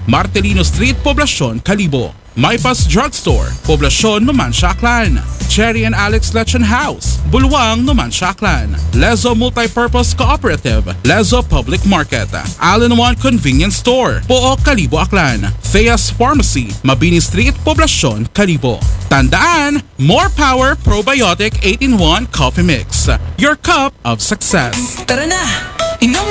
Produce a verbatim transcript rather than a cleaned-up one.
Martelino Street, Poblacion, Calibo. Maypas Drugstore, Poblacion, Numancia, Aklan. Cherry and Alex Lechon House, Bulwang, Numancia, Aklan. Lezo Multipurpose Cooperative, Lezo Public Market. All-in-One Convenience Store, Pook, Calibo, Aklan. Theas Pharmacy, Mabini Street, Poblacion, Calibo. Tandaan, More Power Probiotic eight in one Coffee Mix. Your cup of success. Tara na! Inom